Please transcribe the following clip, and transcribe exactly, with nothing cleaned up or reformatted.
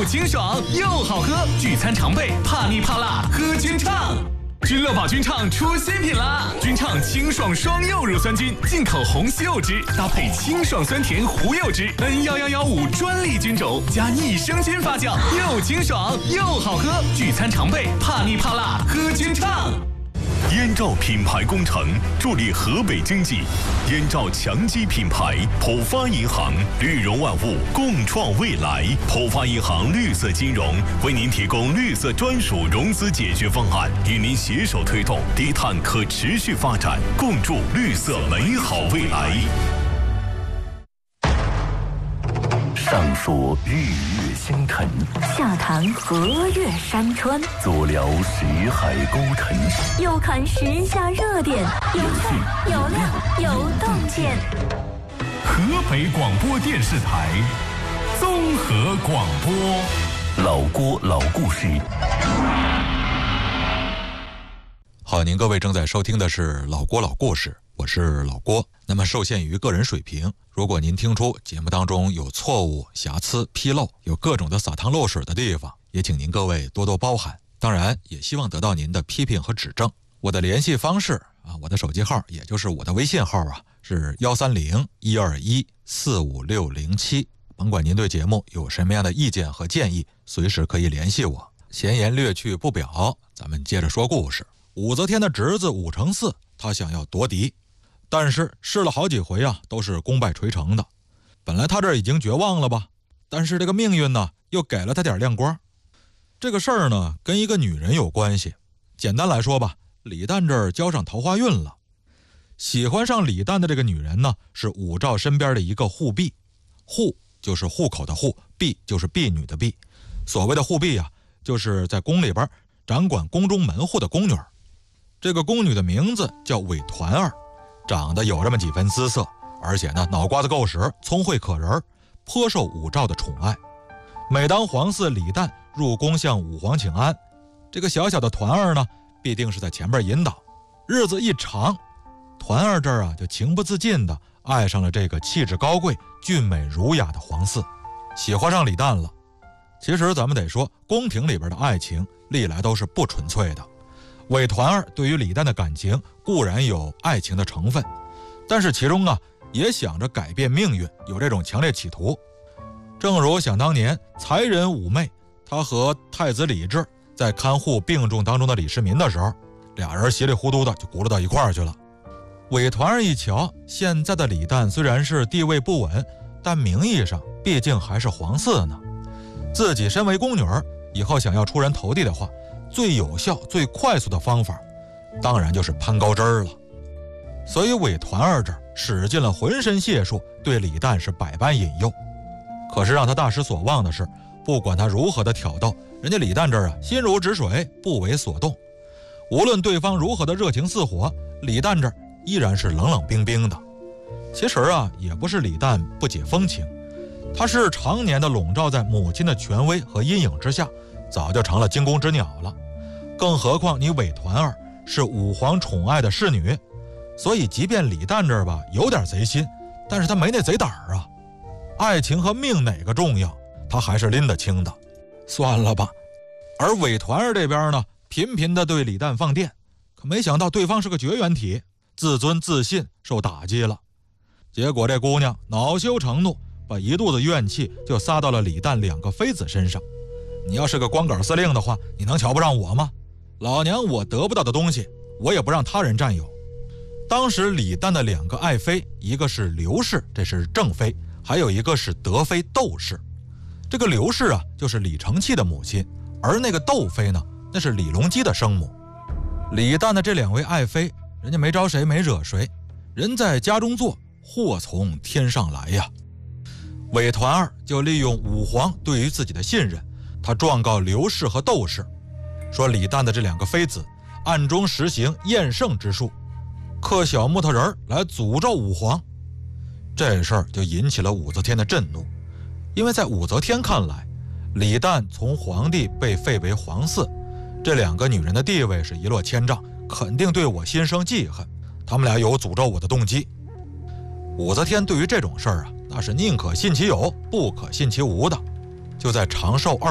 又清爽又好喝，聚餐常备，怕腻怕辣喝君畅。君乐宝君畅出新品啦！君畅清爽双柚乳酸菌，进口红西柚汁搭配清爽酸甜胡柚汁 N 一一一五专利菌种加益生菌发酵，又清爽又好喝，聚餐常备，怕腻怕辣喝君畅。 燕赵品牌工程助力河北经济，燕赵强基品牌，浦发银行，绿融万物，共创未来。浦发银行绿色金融为您提供绿色专属融资解决方案，与您携手推动低碳可持续发展，共筑绿色美好未来。 上说日月星辰， 下谈河岳山川， 左聊识海沟沉， 右看时下热点，有趣有料有洞见。 河北广播电视台综合广播， 老郭老故事。 好，您各位正在收听的是老郭老故事，我是老郭。那么受限于个人水平，如果您听出节目当中有错误、瑕疵、纰漏，有各种的撒汤漏水的地方，也请您各位多多包涵。当然也希望得到您的批评和指正。我的联系方式啊，我的手机号也就是我的微信号啊，是幺三零一二一四五六零七。甭管您对节目有什么样的意见和建议，随时可以联系我。闲言略去不表，咱们接着说故事。武则天的侄子武承嗣，他想要夺嫡，但是试了好几回啊，都是功败垂成的。本来他这已经绝望了吧，但是这个命运呢，又给了他点亮光。这个事儿呢，跟一个女人有关系。简单来说吧，李旦这儿交上桃花运了。喜欢上李旦的这个女人呢，是武曌身边的一个护婢。护就是户口的户，婢就是婢女的婢。所谓的护婢啊，就是在宫里边掌管宫中门户的宫女儿。这个宫女的名字叫韦团儿，长得有这么几分姿色，而且呢脑瓜子够使，聪慧可人，颇受武曌的宠爱。每当皇嗣李旦入宫向武皇请安，这个小小的团儿呢必定是在前边引导。日子一长，团儿这儿啊就情不自禁地爱上了这个气质高贵、俊美儒雅的皇嗣，喜欢上李旦了。其实咱们得说，宫廷里边的爱情历来都是不纯粹的。韦团儿对于李旦的感情固然有爱情的成分，但是其中啊也想着改变命运，有这种强烈企图。正如想当年才人武媚，他和太子李治在看护病重当中的李世民的时候，俩人稀里糊涂的就轱辘到一块儿去了。韦团儿一瞧，现在的李旦虽然是地位不稳，但名义上毕竟还是皇嗣呢。自己身为宫女儿，以后想要出人头地的话，最有效最快速的方法当然就是攀高枝儿了。所以韦团儿这儿使尽了浑身解数，对李旦是百般引诱。可是让他大失所望的是，不管他如何的挑逗，人家李旦这儿啊心如止水，不为所动。无论对方如何的热情似火，李旦这儿依然是冷冷冰冰的。其实啊也不是李旦不解风情，他是常年的笼罩在母亲的权威和阴影之下，早就成了惊弓之鸟了。更何况你韦团儿是武皇宠爱的侍女，所以即便李旦这儿吧有点贼心，但是他没那贼胆儿啊。爱情和命哪个重要，他还是拎得清的。算了吧。而韦团儿这边呢，频频的对李旦放电，可没想到对方是个绝缘体，自尊自信受打击了。结果这姑娘恼羞成怒，把一肚子怨气就撒到了李旦两个妃子身上。你要是个光杆司令的话，你能瞧不上我吗？老娘我得不到的东西，我也不让他人占有。当时李旦的两个爱妃，一个是刘氏，这是正妃，还有一个是德妃窦氏。这个刘氏啊，就是李承器的母亲，而那个窦妃呢，那是李隆基的生母。李旦的这两位爱妃，人家没招谁，没惹谁，人在家中坐，祸从天上来呀。韦团儿就利用武皇对于自己的信任，他状告刘氏和窦氏，说李旦的这两个妃子暗中实行厌胜之术，刻小木头人来诅咒武皇。这事儿就引起了武则天的震怒，因为在武则天看来，李旦从皇帝被废为皇嗣，这两个女人的地位是一落千丈，肯定对我心生记恨，他们俩有诅咒我的动机。武则天对于这种事儿啊，那是宁可信其有，不可信其无的。就在长寿二